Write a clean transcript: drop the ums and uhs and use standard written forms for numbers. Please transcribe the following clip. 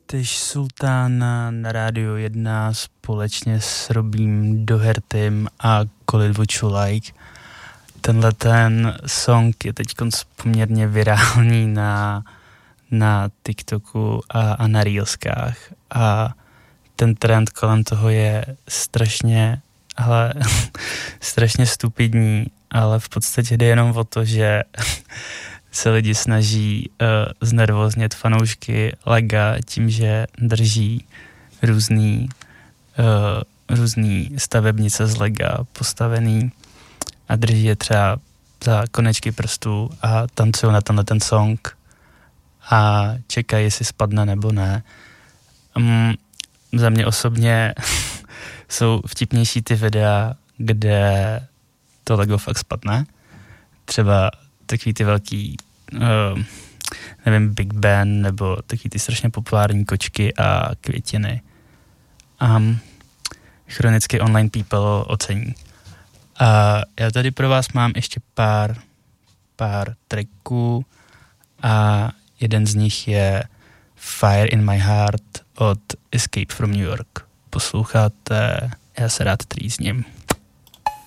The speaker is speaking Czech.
Tyž Sultána na Rádiu 1 společně s Robím Dohertym a Call It What You Like. Tenhle ten song je teď poměrně virální na TikToku a na Reelskách. A ten trend kolem toho je strašně stupidní, ale v podstatě jde jenom o to, že se lidi snaží znervoznět fanoušky Lega tím, že drží různý stavebnice z Lega postavený a drží je třeba za konečky prstů a tancují na tenhle ten song a čekají, jestli spadne nebo ne. Za mě osobně jsou vtipnější ty videa, kde to Lego fakt spadne. Třeba takový ty velký, nevím, Big Ben, nebo takový ty strašně populární kočky a květiny. Chronicky online people ocení. A já tady pro vás mám ještě pár tracků a jeden z nich je Fire in My Heart od Escape from New York. Posloucháte, já se rád trýzním.